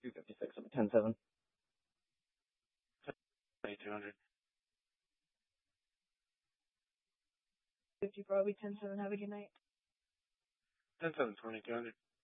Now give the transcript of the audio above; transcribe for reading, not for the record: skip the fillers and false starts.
256. I'm a 10-7. 2200. 50 probably 10-7. Have a good night. 10-7, 2200.